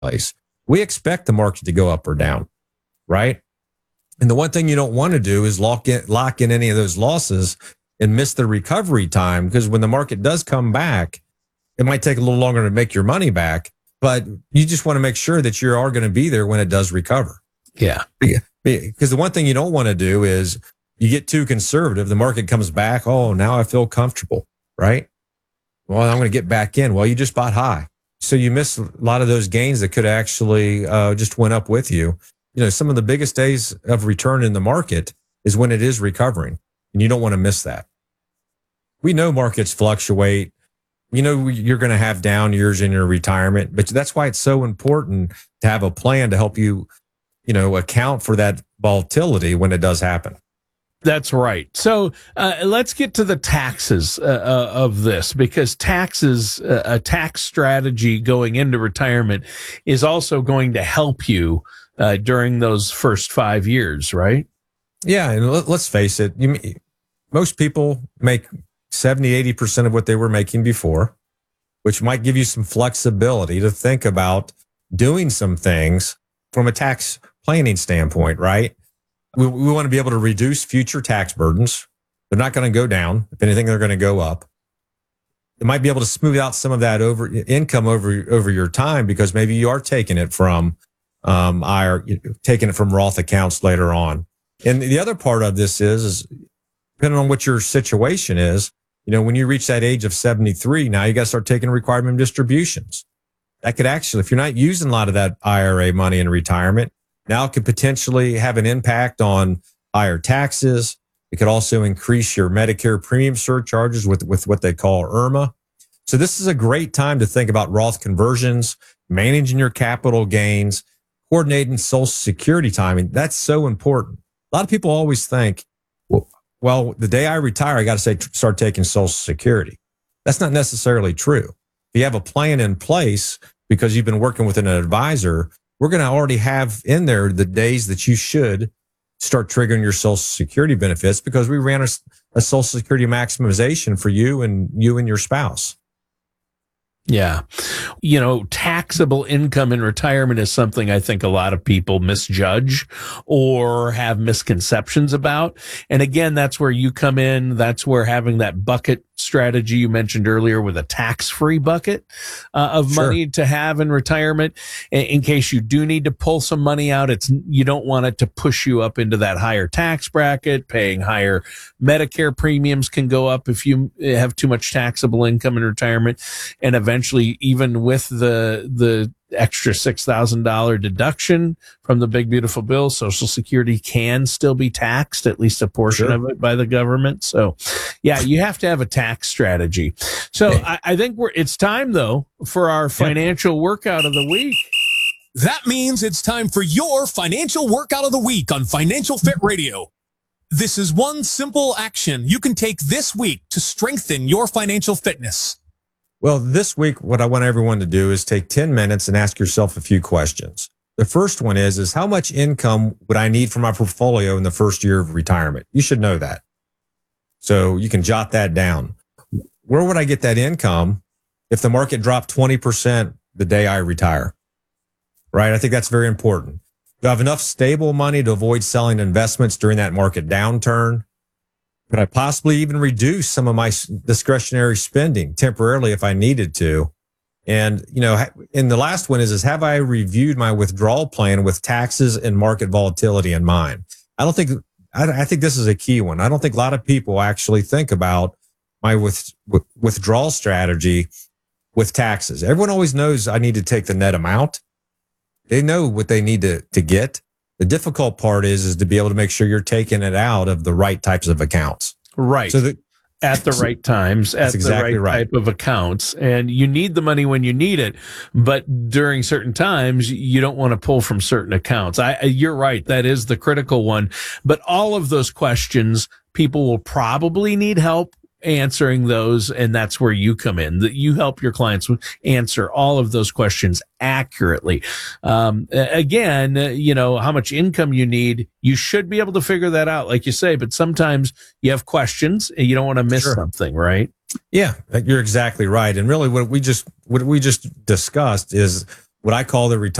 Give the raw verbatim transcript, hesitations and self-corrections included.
place. We expect the market to go up or down, right? And the one thing you don't want to do is lock in, lock in any of those losses and miss the recovery time, because when the market does come back, it might take a little longer to make your money back, but you just want to make sure that you are going to be there when it does recover. Yeah. Because the one thing you don't want to do is you get too conservative. The market comes back. Oh, now I feel comfortable, right? Well, I'm going to get back in. Well, you just bought high. So you miss a lot of those gains that could actually uh, just went up with you. You know, some of the biggest days of return in the market is when it is recovering, and you don't want to miss that. We know markets fluctuate. You know, you're going to have down years in your retirement, but that's why it's so important to have a plan to help you, you know, account for that volatility when it does happen. That's right. So uh, let's get to the taxes uh, uh, of this, because taxes, uh, a tax strategy going into retirement is also going to help you uh, during those first five years, right? Yeah. And let, let's face it. You, most people make seventy, eighty percent of what they were making before, which might give you some flexibility to think about doing some things from a tax planning standpoint, right? We, we want to be able to reduce future tax burdens. They're not going to go down. If anything, they're going to go up. It might be able to smooth out some of that over income over, over your time, because maybe you are taking it from, um, I R, taking it from Roth accounts later on. And the other part of this is, is depending on what your situation is, you know, when you reach that age of seventy-three, now you got to start taking required minimum distributions. That could actually, if you're not using a lot of that I R A money in retirement, now it could potentially have an impact on higher taxes. It could also increase your Medicare premium surcharges with, with what they call IRMA. So this is a great time to think about Roth conversions, managing your capital gains, coordinating Social Security timing. That's so important. A lot of people always think, well, well the day I retire, I got to say, start taking Social Security. That's not necessarily true. If you have a plan in place because you've been working with an advisor, we're going to already have in there the days that you should start triggering your Social Security benefits, because we ran a, a Social Security maximization for you and you and your spouse. Yeah. You know, taxable income in retirement is something I think a lot of people misjudge or have misconceptions about. And again, that's where you come in. That's where having that bucket strategy you mentioned earlier, with a tax-free bucket uh, of Sure. money to have in retirement, in, in case you do need to pull some money out. It's, you don't want it to push you up into that higher tax bracket. Paying higher Medicare premiums can go up if you have too much taxable income in retirement. And eventually, even with the the extra six thousand dollars deduction from the big beautiful bill, Social Security can still be taxed, at least a portion Sure. of it, by the government. So yeah, you have to have a tax strategy. So Okay. I, I think we're it's time though for our financial workout of the week. That means it's time for your financial workout of the week on Financial Fit Radio. This is one simple action you can take this week to strengthen your financial fitness. Well, this week, what I want everyone to do is take ten minutes and ask yourself a few questions. The first one is, is how much income would I need for my portfolio in the first year of retirement? You should know that. So you can jot that down. Where would I get that income if the market dropped twenty percent the day I retire? Right? I think that's very important. Do I have enough stable money to avoid selling investments during that market downturn? Could I possibly even reduce some of my discretionary spending temporarily if I needed to? And, you know, and the last one is, is have I reviewed my withdrawal plan with taxes and market volatility in mind? I don't think, I, I think this is a key one. I don't think a lot of people actually think about my with, with, withdrawal strategy with taxes. Everyone always knows I need to take the net amount. They know what they need to, to get. The difficult part is, is to be able to make sure you're taking it out of the right types of accounts. Right. So that, at the right times, at exactly the right, right type of accounts. And you need the money when you need it, but during certain times, you don't want to pull from certain accounts. I, you're right. That is the critical one. But all of those questions, people will probably need help answering those, and that's where you come in. That you help your clients answer all of those questions accurately. Um, again, you know, how much income you need, you should be able to figure that out, like you say, but sometimes you have questions and you don't want to miss Sure. something, right? Yeah, you're exactly right. And really what we just, what we just discussed is what I call the retirement